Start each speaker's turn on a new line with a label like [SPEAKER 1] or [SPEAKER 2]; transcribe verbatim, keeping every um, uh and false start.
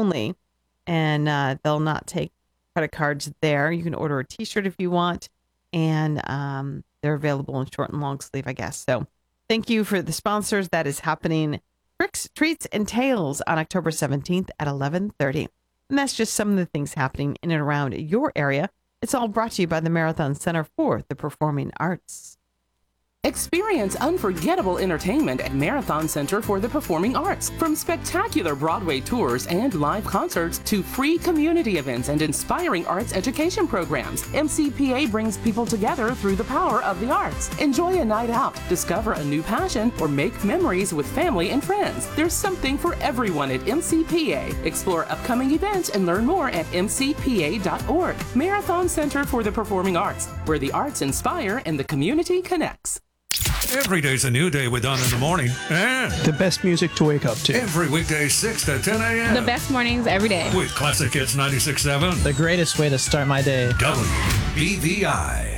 [SPEAKER 1] only, and uh, they'll not take credit cards there. You can order a t-shirt if you want, and um, they're available in short and long sleeve, I guess. So thank you for the sponsors. That is happening. Tricks, Treats, and Tales on October seventeenth at eleven thirty. And that's just some of the things happening in and around your area. It's all brought to you by the Marathon Center for the Performing Arts.
[SPEAKER 2] Experience unforgettable entertainment at Marathon Center for the Performing Arts. From spectacular Broadway tours and live concerts to free community events and inspiring arts education programs, M C P A brings people together through the power of the arts. Enjoy a night out, discover a new passion, or make memories with family and friends. There's something for everyone at M C P A. Explore upcoming events and learn more at m c p a dot org. Marathon Center for the Performing Arts, where the arts inspire and the community connects.
[SPEAKER 3] Every day's a new day with Don in the morning. And
[SPEAKER 4] the best music to wake up to.
[SPEAKER 3] Every weekday, six to ten a.m.
[SPEAKER 5] The best mornings every day.
[SPEAKER 3] With Classic Hits ninety-six point seven.
[SPEAKER 6] The greatest way to start my day.
[SPEAKER 3] W B V I.